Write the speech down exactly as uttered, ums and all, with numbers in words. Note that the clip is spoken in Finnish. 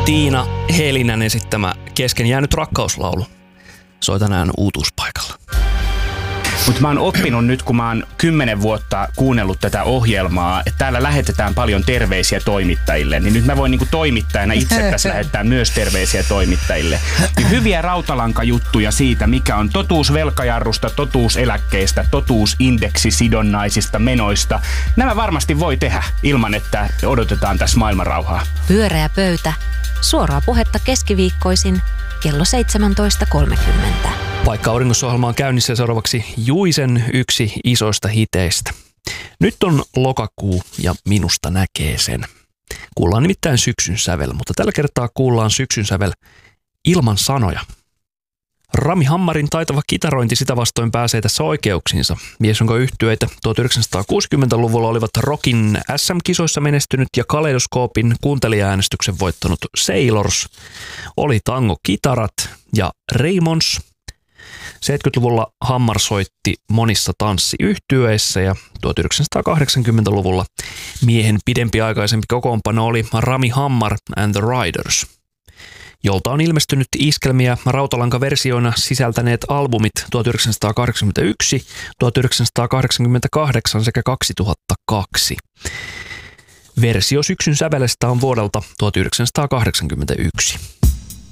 Tiina Helinän esittämä kesken jäänyt rakkauslaulu soi tänään uutuuspaikalla. Mutta mä oon oppinut nyt, kun mä oon kymmenen vuotta kuunnellut tätä ohjelmaa, että täällä lähetetään paljon terveisiä toimittajille, niin nyt mä voin niinku toimittajana itse tässä lähettää myös terveisiä toimittajille. Niin hyviä rautalankajuttuja siitä, mikä on totuus velkajarrusta, totuus eläkkeistä, totuus indeksisidonnaisista menoista. Nämä varmasti voi tehdä ilman, että odotetaan tässä maailmanrauhaa. Pyöreä pöytä. Suoraa puhetta keskiviikkoisin kello seitsemäntoista kolmekymmentä. Vaikka auringossa-ohjelma on käynnissä, seuraavaksi Juisen yksi isoista hiteistä. Nyt on lokakuu ja minusta näkee sen. Kuullaan nimittäin syksyn sävel, mutta tällä kertaa kuullaan syksyn sävel ilman sanoja. Rami Hammarin taitava kitarointi sitä vastoin pääsee tässä oikeuksiinsa. Mies, jonka yhtyeitä tuhatyhdeksänsataakuusikymmentäluvulla olivat rockin äs äm-kisoissa menestynyt ja Kaleidoskoopin kuuntelijaäänestyksen voittanut Sailors, oli tango-kitarat ja Raymonds. seitsemänkymmentäluvulla Hammar soitti monissa tanssiyhtyeissä ja tuhatyhdeksänsataakahdeksankymmentäluvulla miehen pidempiaikaisempi kokoonpano oli Rami Hammar and the Riders, jolta on ilmestynyt iskelmiä rautalankaversioina sisältäneet albumit tuhatyhdeksänsataakahdeksankymmentäyksi, tuhatyhdeksänsataakahdeksankymmentäkahdeksan sekä kaksituhattakaksi. Versio syksyn sävelestä on vuodelta tuhatyhdeksänsataakahdeksankymmentäyksi.